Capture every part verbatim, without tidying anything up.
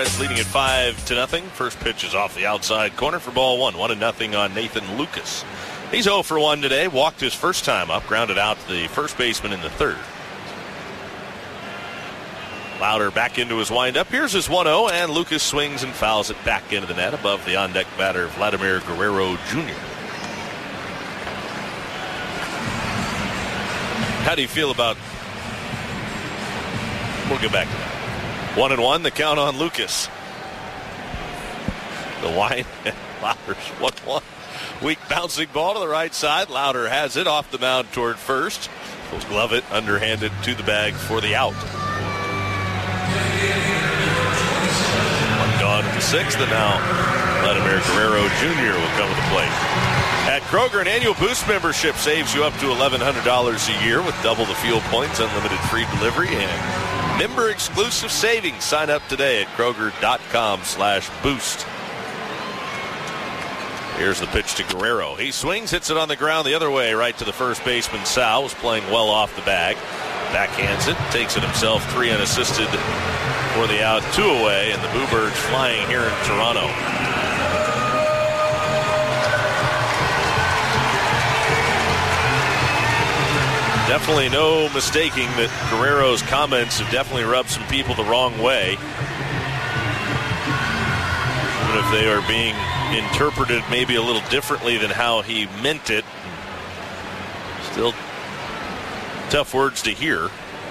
Reds leading at five to nothing. First pitch is off the outside corner for ball one. One to nothing on Nathan Lucas. He's oh for one today. Walked his first time up. Grounded out to the first baseman in the third. Lauder back into his windup. Here's his one oh, and Lucas swings and fouls it back into the net above the on-deck batter, Vladimir Guerrero Junior How do you feel about... We'll get back to that. One and one, the count on Lucas. The wind, Lauder's one one. Weak bouncing ball to the right side. Lauder has it off the mound toward first. He'll glove it underhanded to the bag for the out. One gone to the sixth, and now Vladimir Guerrero Junior will come to the plate. At Kroger, an annual Boost membership saves you up to eleven hundred dollars a year with double the fuel points, unlimited free delivery, and member exclusive savings. Sign up today at Kroger.com slash boost. Here's the pitch to Guerrero. He swings, hits it on the ground the other way, right to the first baseman. Sal was playing well off the bag. Backhands it, takes it himself, three unassisted for the out, two away, and the Boo Birds flying here in Toronto. Definitely no mistaking that Guerrero's comments have definitely rubbed some people the wrong way. Even if they are being interpreted maybe a little differently than how he meant it. Still tough words to hear.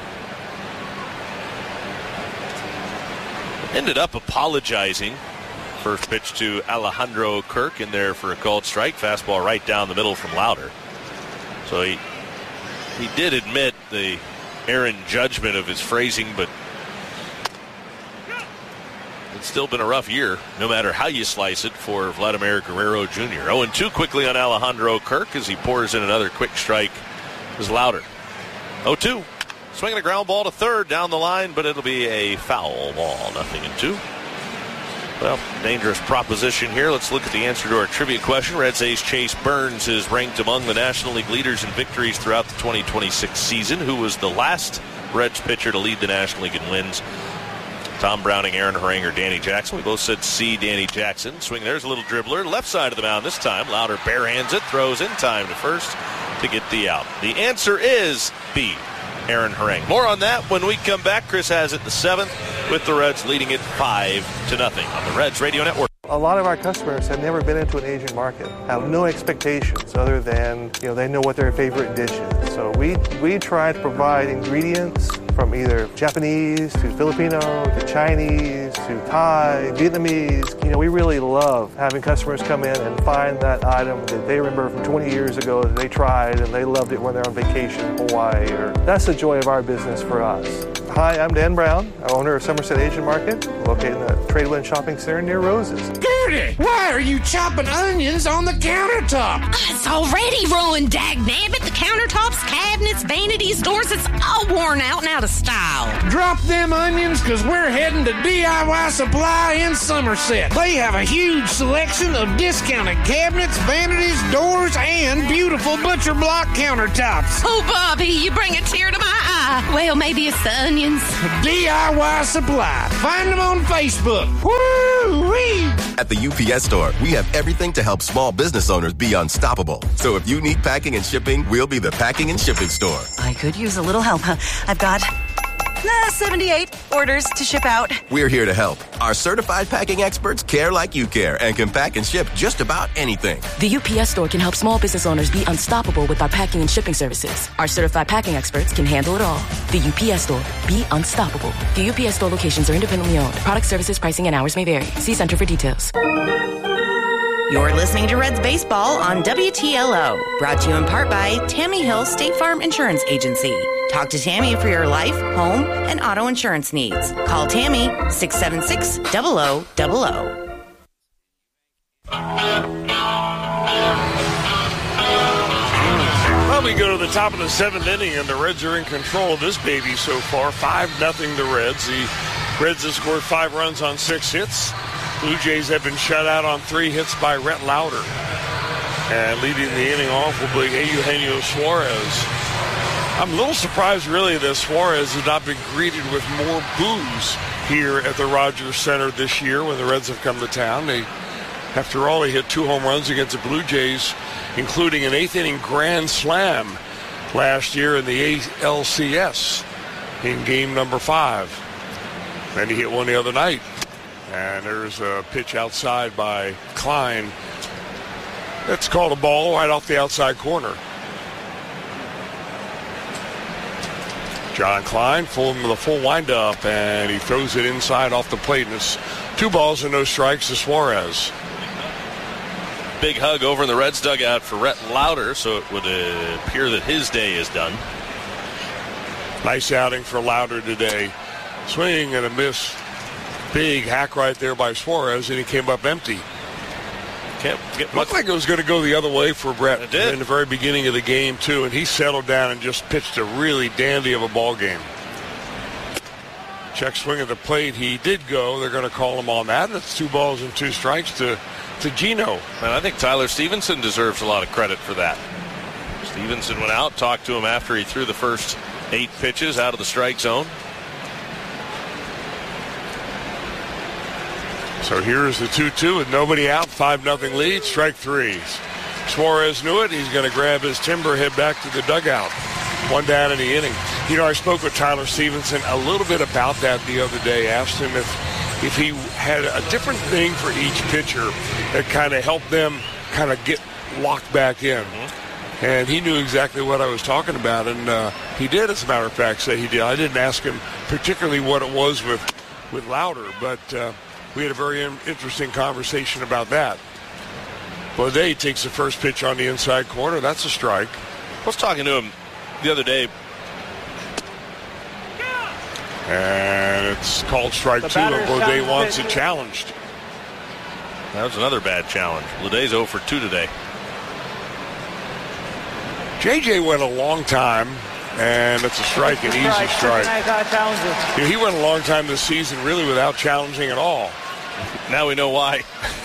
Ended up apologizing. First pitch to Alejandro Kirk in there for a called strike. Fastball right down the middle from Lauder. So he he did admit the error in judgment of his phrasing, but it's still been a rough year, no matter how you slice it, for Vladimir Guerrero Junior oh and two quickly on Alejandro Kirk as he pours in another quick strike. Is Lauder. oh two. Swinging a ground ball to third down the line, but it'll be a foul ball. Nothing in two. Well, dangerous proposition here. Let's look at the answer to our trivia question. Reds ace Chase Burns is ranked among the National League leaders in victories throughout the twenty twenty-six season. Who was the last Reds pitcher to lead the National League in wins? Tom Browning, Aaron Harang, or Danny Jackson. We both said C, Danny Jackson. Swing, there's a little dribbler. Left side of the mound this time. Lauder barehands it, throws in time to first to get the out. The answer is B, Aaron Harang. More on that when we come back. Chris has it the seventh with the Reds leading it five to nothing on the Reds Radio Network. A lot of our customers have never been into an Asian market, have no expectations other than, you know, they know what their favorite dish is. So we, we try to provide ingredients from either Japanese to Filipino to Chinese to Thai, Vietnamese. You know, we really love having customers come in and find that item that they remember from twenty years ago that they tried and they loved it when they're on vacation in Hawaii. Or that's the joy of our business for us. Hi, I'm Dan Brown, owner of Somerset Asian Market, located in the Tradewind Shopping Center near Roses. Gertie, why are you chopping onions on the countertop? It's already ruined, dagnabbit. The countertops, cabinets, vanities, doors, it's all worn out and out of style. Drop them onions, because we're heading to D I Y Supply in Somerset. They have a huge selection of discounted cabinets, vanities, doors, and beautiful butcher block countertops. Oh, Bobby, you bring a tear to my eye. Well, maybe it's the onions. D I Y Supply. Find them on Facebook. Woo-wee! At the U P S Store, we have everything to help small business owners be unstoppable. So if you need packing and shipping, we'll be the packing and shipping store. I could use a little help. I've got uh, seventy-eight orders to ship out. We're here to help. Our certified packing experts care like you care and can pack and ship just about anything. The U P S Store can help small business owners be unstoppable with our packing and shipping services. Our certified packing experts can handle it all. The U P S Store. Be unstoppable. The U P S Store locations are independently owned. Product, services, pricing, and hours may vary. See Center for details. You're listening to Reds Baseball on W T L O. Brought to you in part by Tammy Hill State Farm Insurance Agency. Talk to Tammy for your life, home, and auto insurance needs. Call Tammy, six seven six, zero zero zero zero. Well, we go to the top of the seventh inning, and the Reds are in control of this baby so far. five nothing the Reds. The Reds have scored five runs on six hits. Blue Jays have been shut out on three hits by Rhett Lauder. And leading the inning off will be Eugenio Suarez. I'm a little surprised, really, that Suarez has not been greeted with more boos here at the Rogers Center this year when the Reds have come to town. They, after all, he hit two home runs against the Blue Jays, including an eighth-inning grand slam last year in the A L C S in game number five. And he hit one the other night. And there's a pitch outside by Klein. That's called a ball right off the outside corner. John Klein, full with a full windup, and he throws it inside off the plate. And it's two balls and no strikes to Suarez. Big hug over in the Reds dugout for Rhett Lauder, so it would uh, appear that his day is done. Nice outing for Lauder today. Swing and a miss. Big hack right there by Suarez, and he came up empty. Can't get much. Looked like it was going to go the other way for Brett It did. in the very beginning of the game, too, and he settled down and just pitched a really dandy of a ball game. Check swing at the plate. He did go. They're going to call him on that. That's two balls and two strikes to, to Gino. And I think Tyler Stevenson deserves a lot of credit for that. Stevenson went out, talked to him after he threw the first eight pitches out of the strike zone. So here's the two two with nobody out, five nothing lead, strike three. Suarez knew it. He's going to grab his timber, head back to the dugout. One down in the inning. You know, I spoke with Tyler Stevenson a little bit about that the other day. Asked him if, if he had a different thing for each pitcher that kind of helped them kind of get locked back in. Mm-hmm. And he knew exactly what I was talking about, and uh, he did, as a matter of fact, say he did. I didn't ask him particularly what it was with, with Lauder, but... Uh, We had a very interesting conversation about that. Baudet takes the first pitch on the inside corner. That's a strike. I was talking to him the other day. And it's called strike two, and Baudet wants it challenged. That was another bad challenge. Baudet's zero for two today. J J went a long time, and it's a strike, an easy strike. Yeah, he went a long time this season really without challenging at all. Now we know why.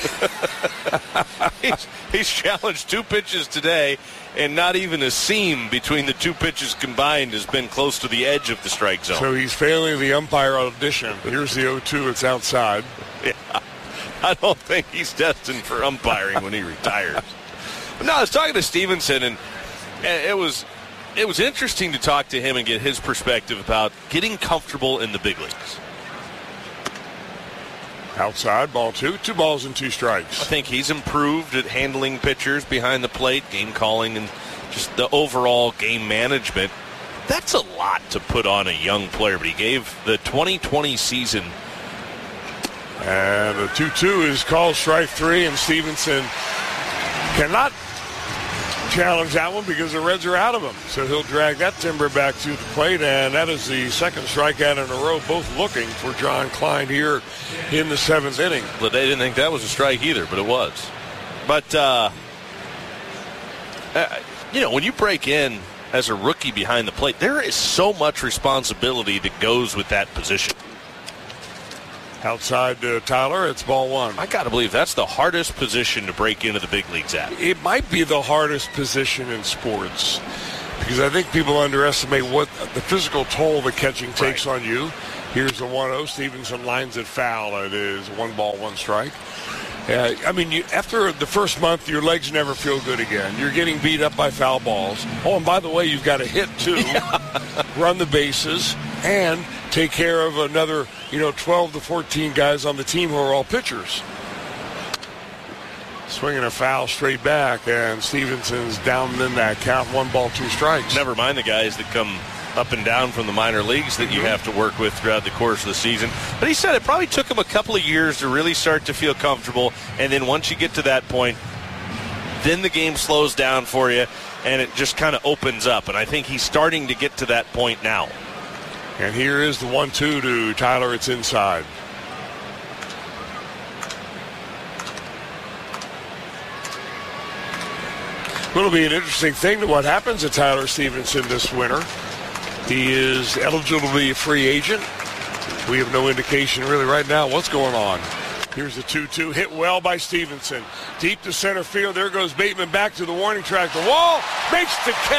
he's, he's challenged two pitches today, and not even a seam between the two pitches combined has been close to the edge of the strike zone. So he's failing the umpire audition. Here's the oh two. It's outside. Yeah. I don't think he's destined for umpiring when he retires. But no, I was talking to Stevenson, and it was it was interesting to talk to him and get his perspective about getting comfortable in the big leagues. Outside, ball two. Two balls and two strikes. I think he's improved at handling pitchers behind the plate, game calling, and just the overall game management. That's a lot to put on a young player, but he gave the twenty twenty season. And the two two is called strike three, and Stevenson cannot challenge that one because the Reds are out of him. So he'll drag that timber back to the plate, and that is the second strikeout in a row, both looking for John Klein here in the seventh inning. Well, they didn't think that was a strike either, but it was. But, uh, uh, you know, when you break in as a rookie behind the plate, there is so much responsibility that goes with that position. Outside uh, Tyler, it's ball one. I got to believe that's the hardest position to break into the big leagues at. It might be the hardest position in sports because I think people underestimate what the physical toll the catching takes right on you. Here's the one oh. Stevenson lines it foul. It is one ball, one strike. Uh, I mean, you, after the first month, your legs never feel good again. You're getting beat up by foul balls. Oh, and by the way, you've got to hit, too. Yeah. Run the bases and take care of another, you know, twelve to fourteen guys on the team who are all pitchers. Swinging a foul straight back, and Stevenson's down in that count. One ball, two strikes. Never mind the guys that come up and down from the minor leagues that you have to work with throughout the course of the season. But he said it probably took him a couple of years to really start to feel comfortable, and then once you get to that point, then the game slows down for you, and it just kind of opens up. And I think he's starting to get to that point now. And here is the one two to Tyler. It's inside. It'll be an interesting thing to what happens to Tyler Stevenson this winter. He is eligible to be a free agent. We have no indication really right now what's going on. Here's the two two, hit well by Stevenson. Deep to center field. There goes Bateman back to the warning track. The wall makes the catch.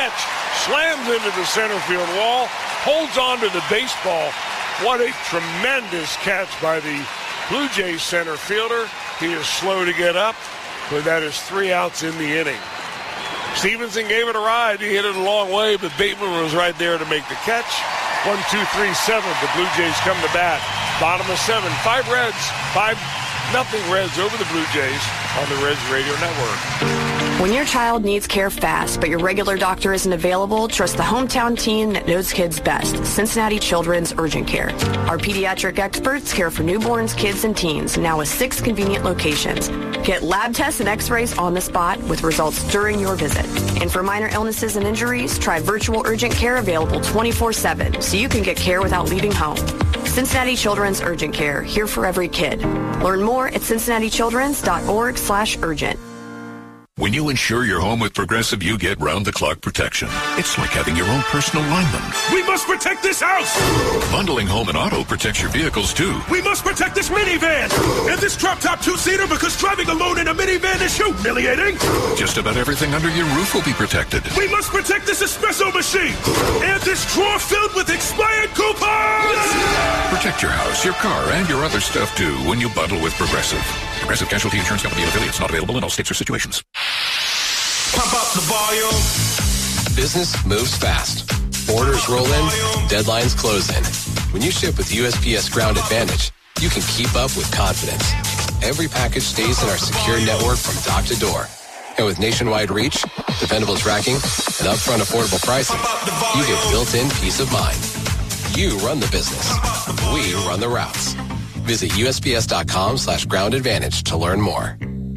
slams into the center field wall, holds on to the baseball. What a tremendous catch by the Blue Jays center fielder. He is slow to get up, but that is three outs in the inning. Stevenson gave it a ride. He hit it a long way, but Bateman was right there to make the catch. One, two, three, seven. The Blue Jays come to bat. Bottom of seven. Five Reds. Five nothing Reds over the Blue Jays on the Reds Radio Network. When your child needs care fast, but your regular doctor isn't available, trust the hometown team that knows kids best, Cincinnati Children's Urgent Care. Our pediatric experts care for newborns, kids, and teens, now with six convenient locations. Get lab tests and x-rays on the spot with results during your visit. And for minor illnesses and injuries, try virtual urgent care available twenty-four seven, so you can get care without leaving home. Cincinnati Children's Urgent Care, here for every kid. Learn more at cincinnati children's dot org slash urgent. When you insure your home with Progressive, you get round-the-clock protection. It's like having your own personal lineman. We must protect this house! Bundling home and auto protects your vehicles, too. We must protect this minivan! And this drop-top two-seater, because driving alone in a minivan is humiliating! Just about everything under your roof will be protected. We must protect this espresso machine! And this drawer filled with expired coupons! Protect your house, your car, and your other stuff, too, when you bundle with Progressive. Progressive Casualty Insurance Company and affiliates, not available in all states or situations. Pump up the volume. Business moves fast. Orders roll in, deadlines close in. When you ship with U S P S Ground Advantage, you can keep up with confidence. Every package stays in our secure network from dock to door. And with nationwide reach, dependable tracking, and upfront affordable pricing, you get built-in peace of mind. You run the business. We run the routes. Visit U S P S dot com slash ground advantage to learn more.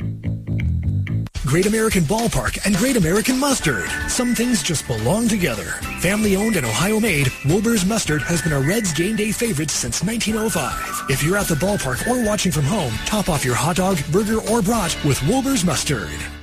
Great American Ballpark and Great American Mustard. Some things just belong together. Family owned and Ohio made, Wilbur's Mustard has been a Reds game day favorite since nineteen oh five. If you're at the ballpark or watching from home, top off your hot dog, burger, or brat with Wilbur's Mustard.